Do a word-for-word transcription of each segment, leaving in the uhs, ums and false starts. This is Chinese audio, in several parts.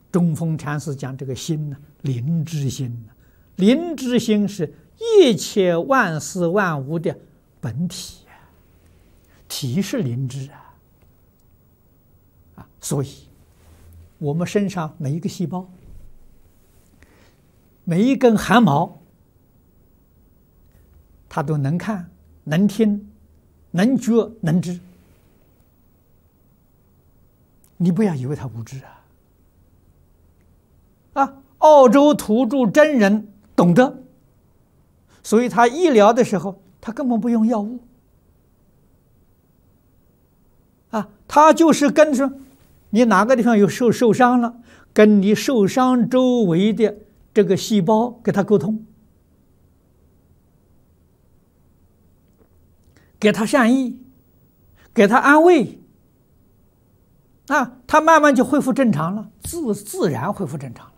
中峰禅师讲这个心呢，灵之心呢，灵之心是一切万事万物的本体呀、啊，体是灵之啊，啊，所以我们身上每一个细胞，每一根汗毛，它都能看、能听、能觉、能知。你不要以为他无知啊！啊，澳洲土著真人懂得，所以他医疗的时候，他根本不用药物。啊，他就是跟着你哪个地方有受受伤了，跟你受伤周围的这个细胞跟他沟通，给他善意，给他安慰。啊，他慢慢就恢复正常了，自自然恢复正常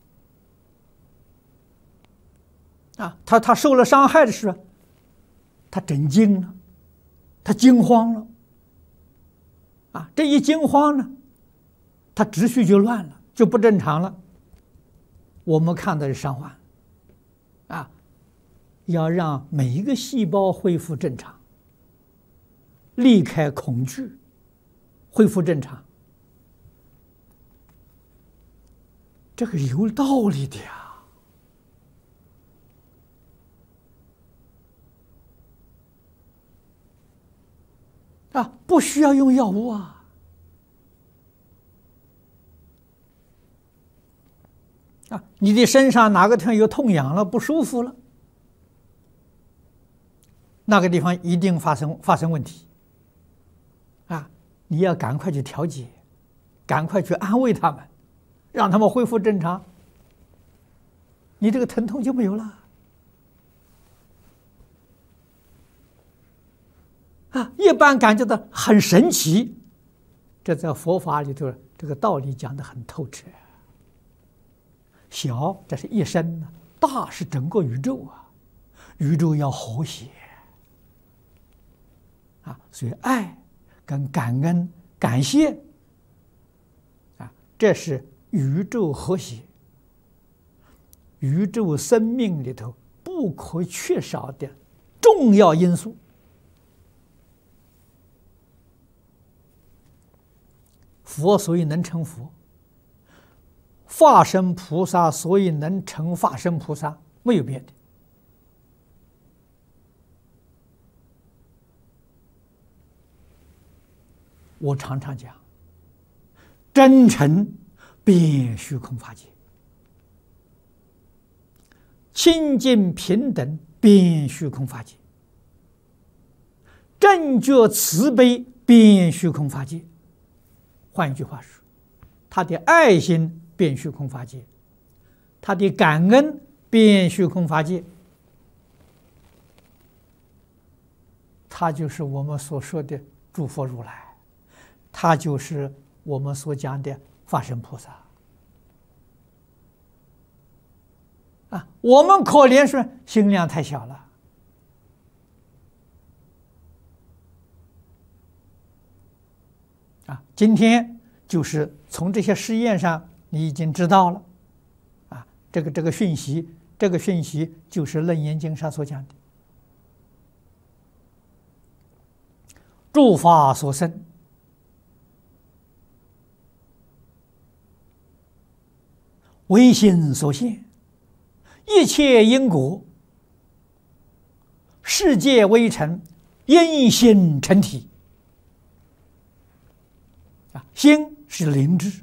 了。啊，他他受了伤害的时候，他震惊了，他惊慌了。啊，这一惊慌呢，他秩序就乱了，就不正常了。我们看的是伤患，啊，要让每一个细胞恢复正常，离开恐惧，恢復正常。这个有道理的呀！啊，不需要用药物啊！啊，你的身上哪个地方有痛痒了、不舒服了，那个地方一定发生发生问题。啊，你要赶快去调节，赶快去安慰他们。让他们恢复正常，你这个疼痛就没有了啊！一般感觉到很神奇，这在佛法里头，这个道理讲得很透彻。小这是一生呢，大是整个宇宙啊，宇宙要和谐啊，所以爱跟感恩、感谢啊，这是宇宙和谐，宇宙生命里头不可缺少的重要因素。佛所以能成佛，化身菩萨所以能成化身菩萨，没有别的。我常常讲，真诚遍虚空法界，清净平等遍虚空法界，正觉慈悲遍虚空法界。换一句话说，他的爱心遍虚空法界，他的感恩遍虚空法界，他就是我们所说的诸佛如来，他就是我们所讲的化身菩萨。啊，我们可怜是心量太小了。啊，今天就是从这些实验上，你已经知道了，啊，这个这个讯息，这个讯息就是《楞严经》上所讲的，诸法所生，唯心所现，一切因果，世界微尘，因心成体。啊，心是灵知，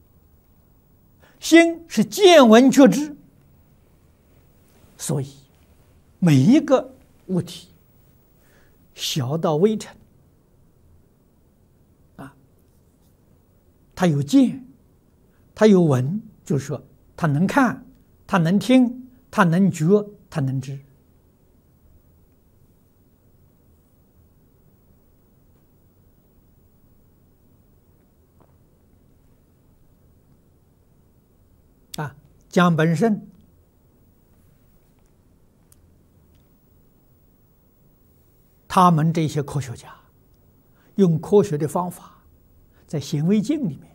心是见闻觉知，所以每一个物体，小到微尘，啊，它有见，它有闻，就是说它能看，它能听，它能觉，它能知。啊，讲本身，他们这些科学家用科学的方法，在显微镜里面